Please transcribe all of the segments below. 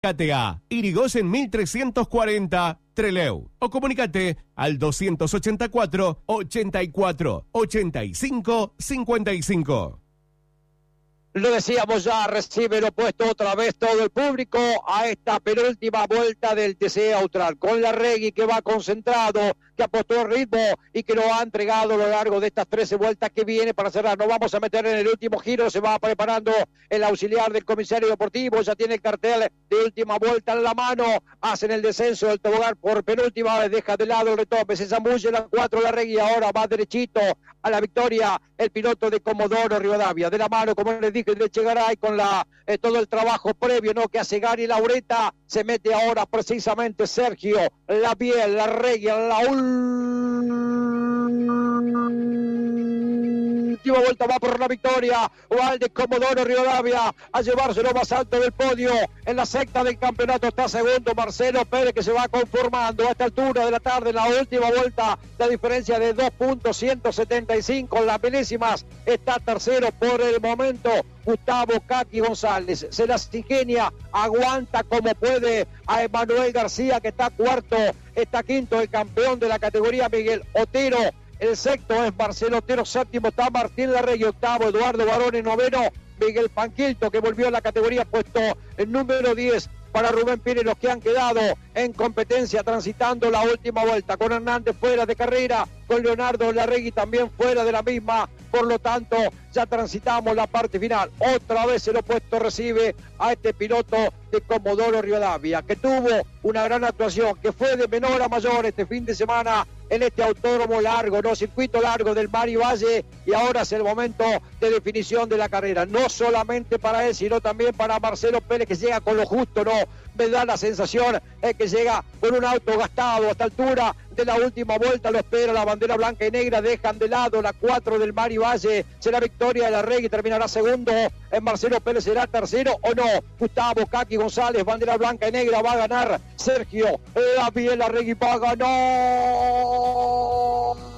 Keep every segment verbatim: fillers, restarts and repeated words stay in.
Comunicate a Irigoyen mil trescientos cuarenta, Trelew. O comunicate al doscientos ochenta y cuatro, ochenta y cuatro, ochenta y cinco, cincuenta y cinco. Lo decíamos ya, recibe lo puesto otra vez todo el público a esta penúltima vuelta del T C Austral, con Larregui que va concentrado, que apostó el ritmo y que lo ha entregado a lo largo de estas trece vueltas que viene para cerrar. Nos vamos a meter en el último giro, se va preparando el auxiliar del comisario deportivo, ya tiene el cartel de última vuelta en la mano, hacen el descenso del tobogán por penúltima vez, deja de lado el retombe, se zambulle la cuatro Larregui, ahora va derechito a la victoria el piloto de Comodoro Rivadavia, de la mano, como les dije, de Chegaray, con la, eh, todo el trabajo previo, ¿no?, que hace Gary Laureta. Se mete ahora precisamente Sergio Labiel, Larregui, en la última vuelta va por la victoria Valde Comodoro Rivadavia a llevárselo más alto del podio. En la sexta del campeonato está segundo Marcelo Pérez, que se va conformando a esta altura de la tarde en la última vuelta, la diferencia de dos puntos ciento setenta y cinco, las milésimas. Está tercero por el momento Gustavo Kaki González, se las ingenia, aguanta como puede a Emanuel García, que está cuarto, está quinto el campeón de la categoría Miguel Otero, el sexto es Marcelo Otero, séptimo está Martín Larregui, octavo Eduardo Barone, noveno Miguel Panquilto, que volvió a la categoría, puesto el número diez para Rubén Pires, los que han quedado en competencia transitando la última vuelta, con Hernández fuera de carrera, con Leonardo Larregui también fuera de la misma. Por lo tanto, ya transitamos la parte final. Otra vez el opuesto recibe a este piloto de Comodoro Rivadavia, que tuvo una gran actuación, que fue de menor a mayor este fin de semana en este autódromo largo, no circuito largo del Mari Valle, y ahora es el momento de definición de la carrera. No solamente para él, sino también para Marcelo Pérez, que llega con lo justo, ¿no? Me da la sensación es que llega con un auto gastado a esta altura de la última vuelta, lo espera la bandera blanca y negra, dejan de lado la cuatro del Mari Valle, será victoria de Larregui, terminará segundo, en Marcelo Pérez será tercero o no, Gustavo Kaki González, bandera blanca y negra, va a ganar Sergio Labiel, Larregui va a ganar.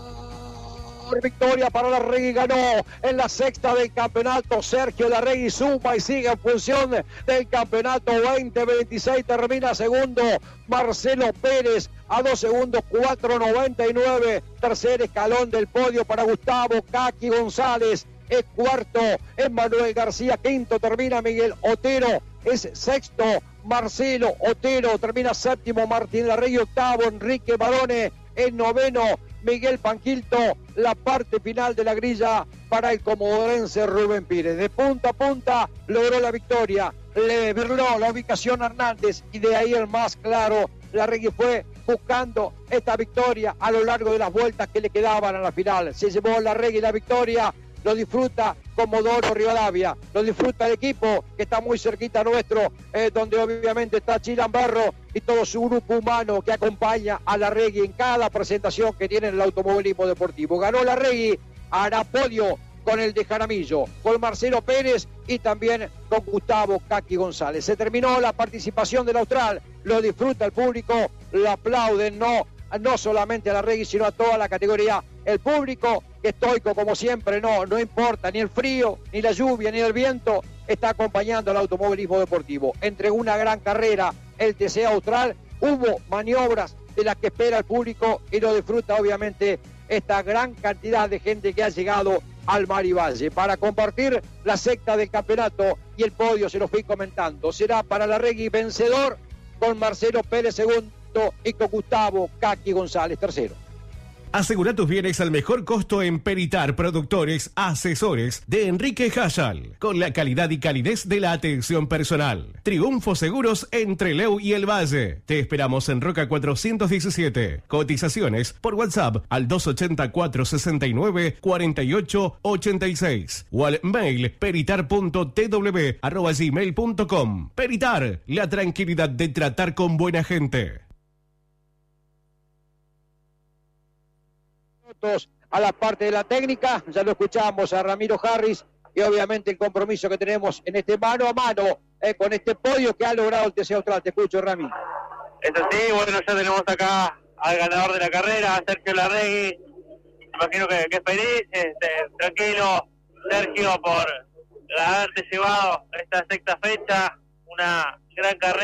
Victoria para Larregui, ganó en la sexta del campeonato. Sergio Larregui suma y sigue en función del campeonato veinte veintiséis, termina segundo Marcelo Pérez a dos segundos, cuatro noventa y nueve, tercer escalón del podio para Gustavo Kaki González, es cuarto Emanuel García, quinto termina Miguel Otero, es sexto Marcelo Otero, termina séptimo Martín Larregui, octavo Enrique Barone, en noveno Miguel Panquilto, la parte final de la grilla para el comodorense Rubén Pires. De punta a punta logró la victoria, le virló la ubicación a Hernández y de ahí el más claro. Larregui fue buscando esta victoria a lo largo de las vueltas que le quedaban a la final. Se llevó Larregui la victoria, lo disfruta Comodoro Rivadavia, lo disfruta el equipo que está muy cerquita nuestro, eh, donde obviamente está Chilamberro y todo su grupo humano que acompaña a Larregui en cada presentación que tiene en el automovilismo deportivo. Ganó Larregui, hará podio con el de Jaramillo, con Marcelo Pérez y también con Gustavo Kaki González. Se terminó la participación del Austral, lo disfruta el público, lo aplauden, no, no solamente a Larregui, sino a toda la categoría. El público, estoico como siempre, no, no importa ni el frío, ni la lluvia, ni el viento, está acompañando al automovilismo deportivo. Entregó una gran carrera el T C Austral, hubo maniobras de las que espera el público y lo disfruta obviamente esta gran cantidad de gente que ha llegado al Mari Valle. Para compartir la sexta del campeonato y el podio, se lo fui comentando, será para Larregui vencedor, con Marcelo Pérez segundo y con Gustavo Kaki González tercero. Asegura tus bienes al mejor costo en Peritar Productores Asesores de Enrique Hayal, con la calidad y calidez de la atención personal. Triunfo Seguros en Trelew y El Valle. Te esperamos en Roca cuatrocientos diecisiete. Cotizaciones por WhatsApp al dos ochenta y cuatro, sesenta y nueve, cuarenta y ocho, ochenta y seis o al mail peritar punto t w arroba gmail punto com. Peritar, la tranquilidad de tratar con buena gente. A la parte de la técnica, ya lo escuchamos a Ramiro Harris y obviamente el compromiso que tenemos en este mano a mano eh, con este podio que ha logrado el T C Austral. Te escucho, Rami. Eso sí, bueno, ya tenemos acá al ganador de la carrera, Sergio Larregui. Imagino que, que es feliz, este, tranquilo, Sergio, por haberte llevado esta sexta fecha, una gran carrera.